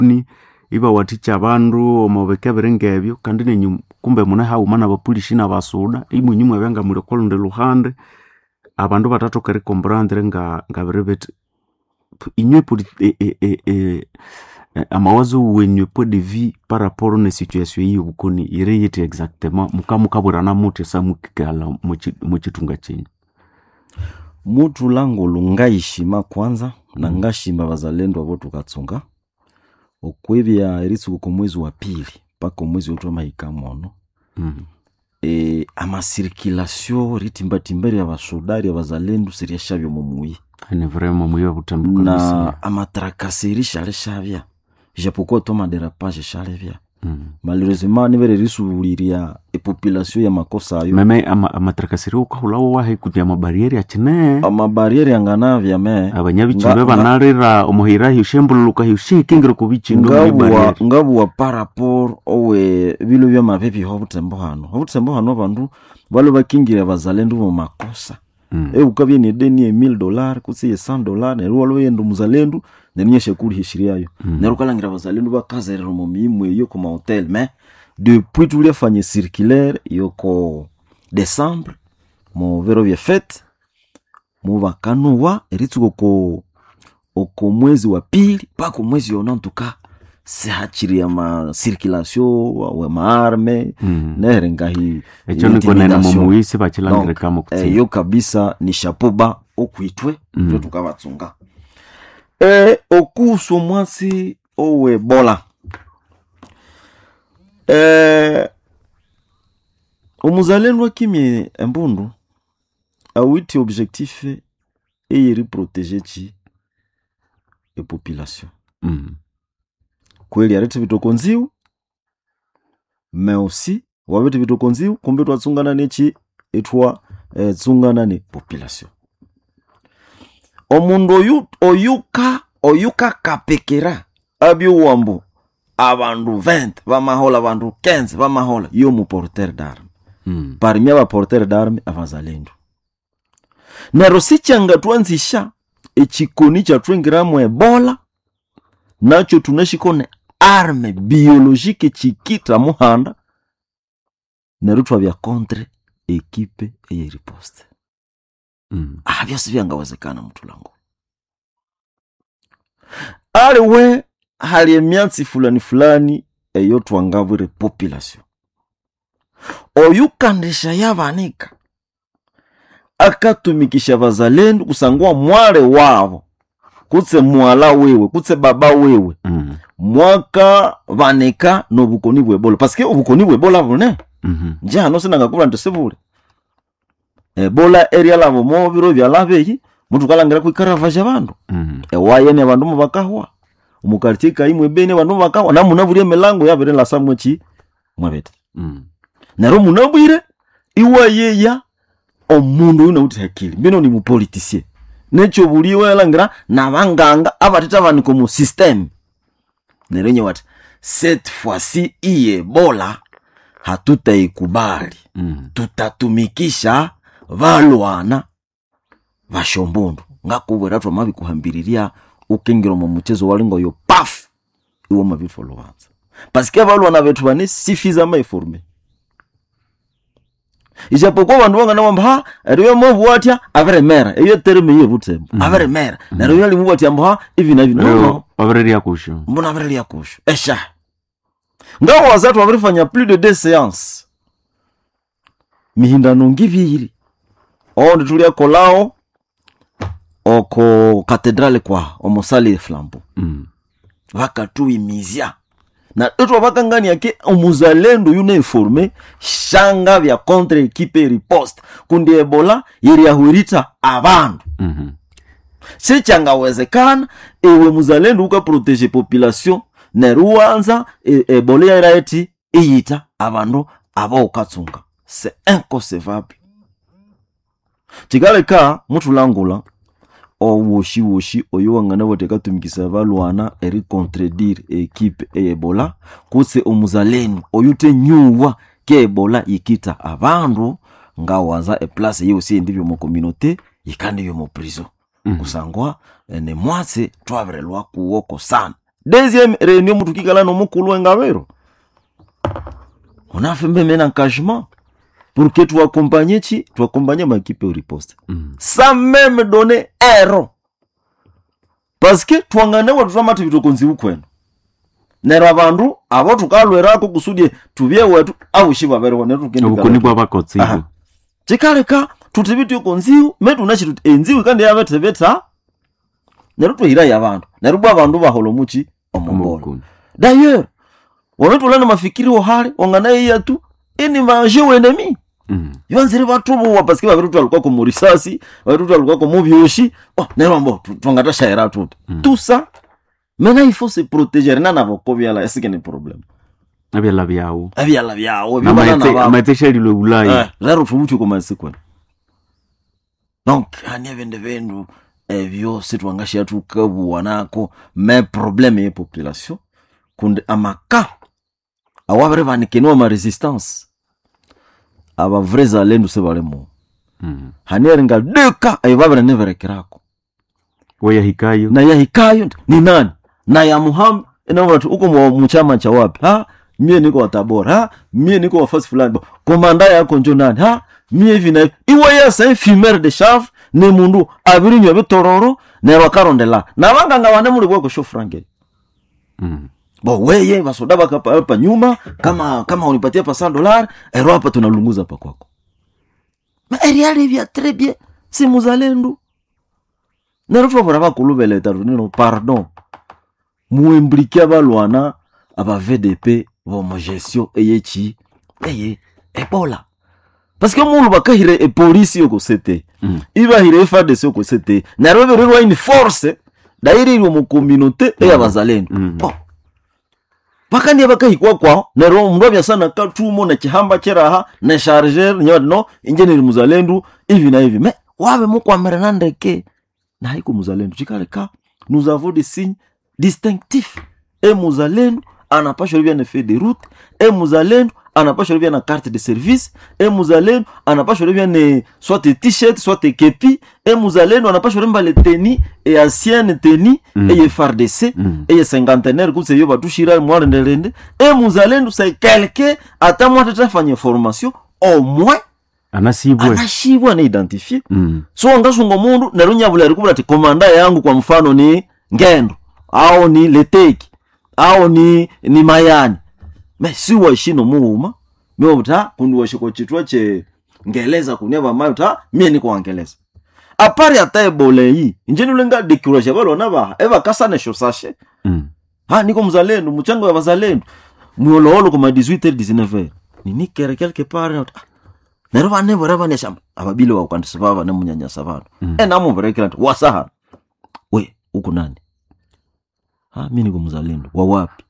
ni iba waticha abandu omobeke birengebyo kandi nenyu kumbe mune haumana bapulishi na basuda imunyimwe benga muri kolonde luhande abandu batatoka recomprendre nga birebet inywe pour amawazo wenye po de vie par rapport à situation yi bukoni ireyete exactement mukaburana muti samukikala muchitunga chenye mutu lango lungaishima kwanza na ngashima bazalendo abo tukatsunga okwebya eritsuko ku mwezi wa pili paka mwezi wa mahikamono ama circulation ritimba ya basodari ya bazalendo seria shabyo mumuyi ni vraiment muyo butambuko na ama trakaseri shale shabya japokuwa toma derapage shale bya malheureusement ni bere risuliria population ya makosa ayo meme ama trakaseri ukahulawo wahe kutia mabarieri achine ama barieri anganavya me abanyabichimbe banarira omuhirahi ushembuluka hiushikingiro kubichindo barieri ngabu wa paraport owe bilo bya mapepi hobutembo hano bandu balo bakingira bazalendo mu makosa ukabye ni deni $1000 kutsiye $100 neruwa lo yendo muzalendo nenyeshe kuri hishiria yo nerukalangira bazalendo bakazerero mu mimwe yo ku hotel mais depuis tout les fanye circulaire yoko décembre mo vero vya fête mu bakanuwa eritsuko ko mwezi wa pili pako mwezi yona ntuka se hachiri ya ma circulation wa maarme nerenga hi echo niko nena mumuisi bachilangira kama kuti yo kabisa ni shapoba okuitwe ndio tukabatsunga okuso mwasi owe bola omuzalendo kimye embundu awiti objectif eri protéger chi e population kweli arete bitokonziu mais aussi wabete bitokonziu kumbe twatsungana nechi etwa tsungana ne population omundu oyuka kapekera abyo wambo abandu 20 bamahola abandu 15 bamahola yo mu porteur d'arme parmi aba porteur d'arme abazalendo nero sichanga twanzisha echikoni cha 20 gramu ebola nacho tunashikone arme biologique chikita muhanda nerutwa bya contre equipe ya riposte byose byangawezekana mtu langu aliwe hali emyatsi fulani eyo twangabure population oyukandisha yabanika akatumikisha bazalendo kusangwa mwale wabo kutse mwala wewe kutse baba wewe mwaka vaneka no bukoni bwebola parce que ubukoni bwebola bune nja no sina ngakubula ndesebule ebola area labo mo biro bya labeyi mutu kalangira kwikaravaje bandu wayene bandu mubakahwa umukartika imwe bene bandu bakahwa namuna buri melango yabere la samwechi mwabete naro munabwire iwayeya omundu una uti hakili bino ni mu politicien necho buliwe langira nabanganga abatita baniko mu system nerenye wat cette fois-ci Ebola hatutaikubali tutatumikisha valwana vashombundu ngakubwera twa mabi kuhambiriria ukengero mu muchezo walingo yo paf iwo mabi followanza parce que valwana betu bane suffisamment informé ijapokuwa bandu bangana bamba eriyo mobu watya avere mera iyo terme iyo butembo avere mera nariyo limu watya mba hivi na hivi no avere yakusho mbona avere yakusho esha ngaho wazatu waverifanya plus de 2 séances mihindano ngiviri onde tulia kolao oko katedrale kwa omosali flambo vakatu imizia na eto bakangani yake omuzalendo yune informe shanga vya contre equipe riposte kundi Ebola yiri yahurita abandu se changa wezekana ewe muzalendo uka protéger population neruanza Ebola iraeti iyita abandu aba ukatsunga c'est inconcevable tigaleka mutu langula owoshi oyo wangana boteka tumikisa balwana eri contredire equipe Ebola kutse omuzalendo oyute nyuwa ke Ebola ikita abandu ngawaza place yose ndibyo mu communauté ikandi yo mu prison kusangwa ne mwase twabrelwa kuwoko sana deuxième réunion mutukikala no mukulu engabero on a fait même un engagement pour que tu accompagnes ma équipe au riposte sans même donner erreur parce que twangane watu famatu bitokonzi ukweno nero abandu abo tukalwerako kusudie tubye wetu au shiba bero netu kende ubukoni bwa bakotsibo chikaleka tutibiti konziu metu nachi enziu kandi yabete beta nero tuhira yabandu nero bwa bandu baholo muchi omombolo d'ailleurs wanatulana mafikiri ohale wangana yatu ini maje wenemi yanzire batubu wa parce que babirutu alikuwa ko murisasi babirutu alikuwa ko mubyoshi nero mbo twangata shaira tout tout ça maintenant il faut se protéger nana bokobya la est-ce que n'est problème abyala byao amatesheli lo bulai rero tubuti ko masikwa donc anevende vendu evyo sitwangashia tukabu nako mais problème est population kunde amaka awabere banikenwa ma resistance aba vrais alendu se balemo hanieringa deka ayibabere neverekerako oya hikayo na ya hikayo ni nani na ya Muhammad ina watu uko mchama cha wapi mie niko wa Tabora mie niko wa fasi fulani komanda yako njo nani mie hivi na iwe yasa fumeur de chave ne mundu abirinyo bitororo ne wakarondela na banganga wane muri bwo sho frange bo weye basoda bakapa hapa nyuma kama unipatia pa $100 ero hapa tunalunguza pa kwako ma eriali vya très bien si muzalendo na rufu bora kulubele tarunino pardon muimbrikia balwana aba VDP bo gestion eyechi ebola parce que mulu bakahire e police yoko sete iba hire FARDC yoko sete na rero une force dairi mu communauté ya bazalendo bakandi bakahikwa kwao na ro mndobya sana katumo na kihamba keraha na charger nyono engineer muzalendo hivi na hivi me wabe mukwamera nandeke na haiko muzalendo chikaleka nous avons des signes distinctifs et muzalendo anapaswa bien fait de route et muzalendo anapaswa bien na carte de service et muzalendo anapaswa bien soit t-shirt soit kepi et muzalendo anapaswa bien les tennis et ancienne tennis et FARDC et cinquantenaire kuse yo batushira mwale ndelende et muzalendo c'est quelqu'un atamwa tatafanya formation au moins anashibwa na identifier so ngasungo mundu narunyabula rikubula ati komanda yangu kwa mfano ni Ngendo au ni Leteki au ni Mayani mais si washino muuma mimi mta kundu washiko chitwa che ngeleza kuneva mayo ta mimi niko angeleza apari ata ebole yi njeni ulenga decourage balo naba eva kasane shosashe niko mzalendo mchango ya bazalendo muololo kuma 18h 19h ni kere quelque part nerova never rava ne shamba ababile wa kwandisa baba ne munyanya sabano namu berekera wasaha we uko nani mimi niko mzalendo wa wapi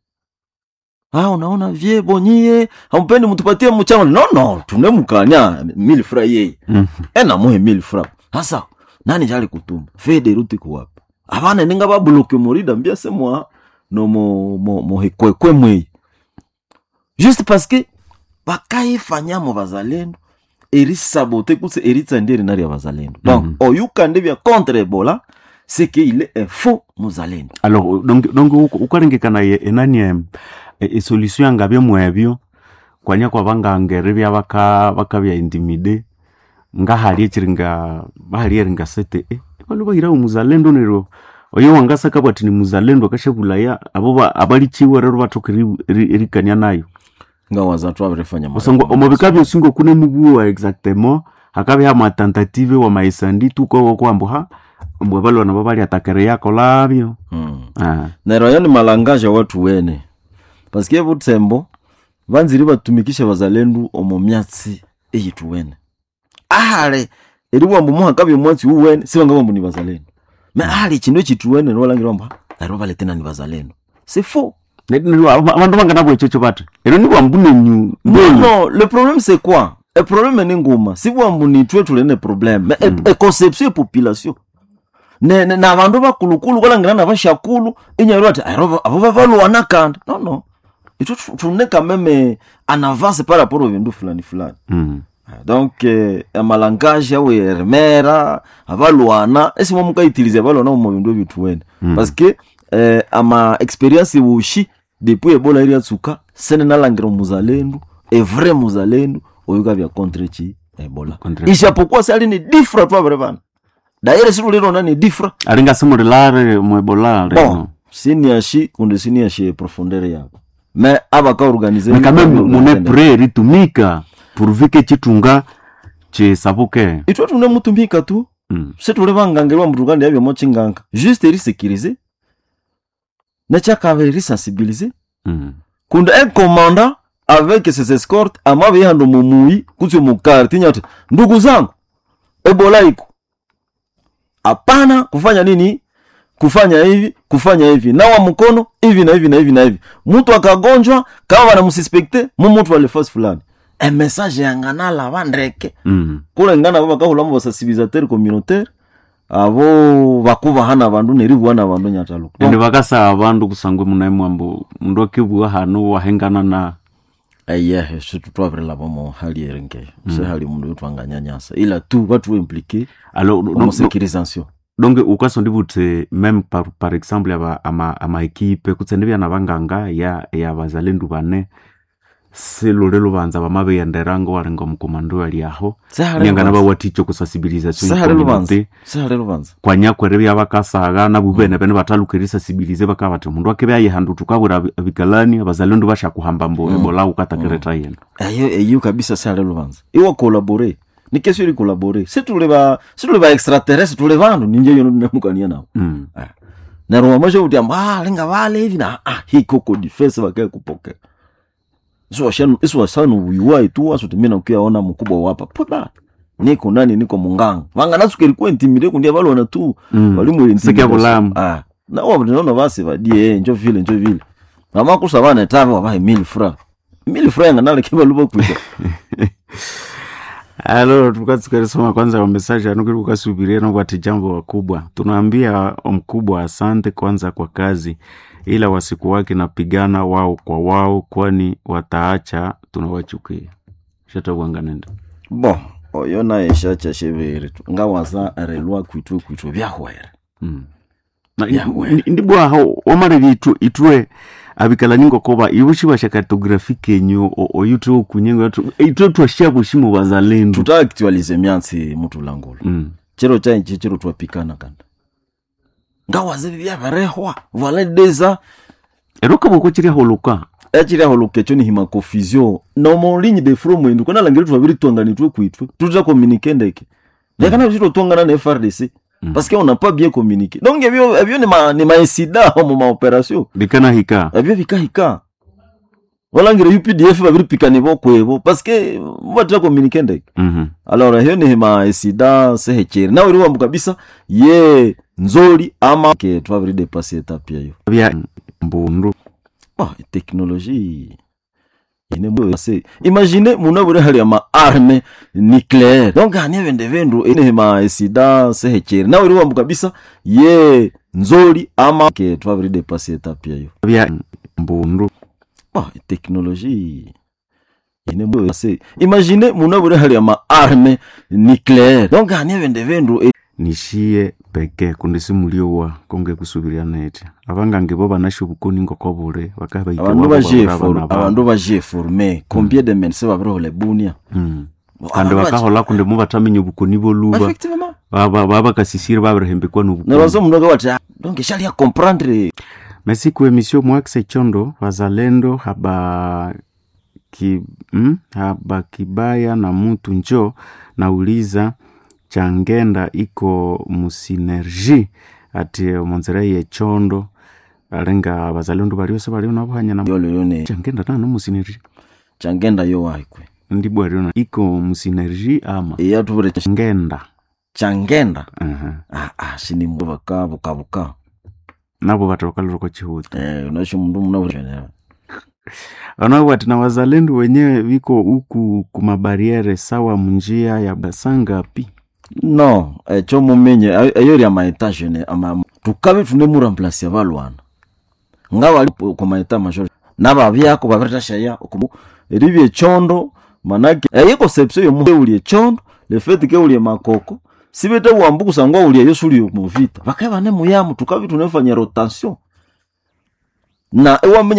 unaona vie bonyie hampendi mtupatie mchango no tunemukanya 1000 francs yeye namuhe 1000 francs sasa nani jali kutuma fede ruti ko wapi abana ninga babloke morida mbia semwa no mo hekwekwe mwe juste parce que bakaifanya mu bazalendo eri saboter kuse eri tsandere nari bazalendo donc oyukande bya contre Ebola c'est qu'il est faux muzalendo alors donc ukarengekana enani solution yangabye mwebyo kwanya kwa bangangere bya bakabya intimide ngahali echiringa bahali eringa sete balo bahira umuzalendo nero oyo wangasaka bwati ni muzalendo kashebulaya abo abalichiwe rero batokiri erikanya nayo ngawaza twabirefanya musongo omobikabyo singo kune mubuwa exactement hakabe ha tentative wa maisandi tuko kwambo mbwe balo na babali atakere yako labyo nero yani malangage watu wene parce que butsembo banziri batumikisha bazalendo omomyatsi eyitu wene eriwa mbumu hakabyo mwatsi uwene sibanga mbu ni bazalendo mais chindo chitu wene no langira mba naroba letena ni bazalendo c'est faux abantu bangana bwe chocho batu ero ni bwambune nyu non le problème c'est quoi le problème ni ngoma si bwambuni twetule ne problème mais conception population na abantu bakulukulu kolangira na bashakulu inyaro ati abo bavalo wanakanda non ito tuneka même en avance par rapport au vindu fulani donc amalangage ya wermera abalwana esimo muka utiliser balona mu bindu bitu wene parce que ama experience wushi depuis ebola iri atsuka sene nalangira muzalendo vrai muzalendo oyuka bya contre chi ebola ishapokuwa sali ni different twa brevana daire siru lero nani different alinga simulilare mu ebola bon siniashi kunde siniashi profondere yako mais abaka organiser mais quand même mon prêt ritumika pourvu chitunga chisabuke itwa tune mutumika tu setule bangangelwa mutugandi yabyo mochinganga juste eri sécuriser na chakaveri sensibiliser kunda un commandant avec ses escortes amabe yando mumui kutyo mukarti nyati ndugu zangu ebola iko hapana kufanya nini kufanya hivi nawa mkono hivi na hivi na hivi na hivi mtu akagonjwa kama wanamususpecte mtu alifasi fulani un message yangana la bandreke kule ngana baba kahulamo basasibilisateur communautaire abo bakuba hana bandu neribu hana bandu nyataluko ndi bakasa abandu kusangwe munaimwe ambo ndokibwa hano wahengana na aye surtout toi après la bomo hali erenge c'est hali mundu twanganya nyasa ila tu watu impliqué alors dans sécurisation donc ukaso ndibute même par exemple ama équipe kutsendebya nabanganga ya bazalendu bane selolelo banza bamabe yanderango warenga mukomando ali aho nyangana bawaticho kusasibilisation saharelo banza kwanya kwerebe yabakasaga na bubene bene batalukirisa sibilize bakabate mundu akebe ayihandu tukabura bikalani abazalendu basha kuhamba mbo ebola ukatakireta yena ayo kabisa saharelo banza iwa collaborer ni question de collaborer c'est tous les extraterrestres tous les bandu ninje yono namukania nao na roho majo udiamba lenga wale hivi na hiko defense bakae kupokea Isu wasanu uyuwai tu wasutumina ukiaona mkubwa wapa poda niko nani niko munganga wanga nasukeri kwa intimide kundia balo wana tu walimu intimide na wabu ninaona basi vadie njo vile mama kusabana etabe wabahe 1000 francs yanga nale kiba lubo kuita alo tukatsikari soma kwanza wa message anukiri kukasubiria na wati jambo wakubwa tunaambia mkubwa asante kwanza kwa kazi ila wasiku wake napigana wao kwa wao kwani wataacha tunawachukia shata wanganenda bon oyona eshacha shebere ngawaza arelwa kwitu byahwere ndibwa ho omare bitu itwe abikala ningo koba ibushi basha cartographique nyo o yutu kunyengo itwe twashia bushimu bazalendo tuta actualize myansi mutu langolo chero cha nchi chero twapikana kanda ngawaze bya barehwa voilà déjà eroka boko holuka chiri holuka cyo ni hima confusion no mo ligne de front mwindu kona langiro twabiri twangani twe kwitwe tuza communiquer ndeke yakana bishiro twangana na FRDC parce qu'on n'a pas bien communiqué donc ebyo ni ma incident mu ma opération bikana hika ebyo bikahika wala ngire UPDF babiri pikane bokwebo parce que watu communiquer ndeke alors hiyo ni ma incident sehekere na uri wambu kabisa ye nzoli ama ke twabiri dépasser étape yayo bya mbundu technologie ine mo c'est imaginez munabure hali ama arme nucléaire donc ane vendu ine ma incident sehekere na uri wambu kabisa ye nzoli ama ke twabiri dépasser étape yayo bya mbundu technologie ine mo c'est imaginez munabure hali ama arme nucléaire donc ane vendu nishie peke kundisi muliowa konge kusubiria nete abangange bo banasho bukoni ngokobure bakabaita abantu baje former combien de mense babro le bunia kandi bakahola kunde mu batamenye bukoni boluba effectivement baba kasisire babrehembe kwa nubuko nabazo munoga wati donc shali ya comprendre merci ku emission Mwakse Chondo wazalendo haba kibaya na mtu njo nauliza changenda iko musinergie ati monzera ye Chondo alenga bazalendo baliose bali unabahanya na yone changenda na musinergie changenda yo waikwe ndibwa riona iko musinergie ama ya tubure changenda shini mbaka bukabuka nabo batokalero ko chihuti unasho mundu munabure wati na wazalendo wenyewe wiko huku kumabariere sawa munjia ya basanga pi no cho mumenye ayori ya maetage ne ama tukabe tunemu remplacer abalwana ngawa ko maeta major naba byako baberta shaya okubu ribye Chondo manake ayiko conception yo muuli Chondo le fait que uli makoko sibete wambuku sangwa uli yosuli mu vita bakaye bane muyamu tukabe tunefanya rotation na ewamenya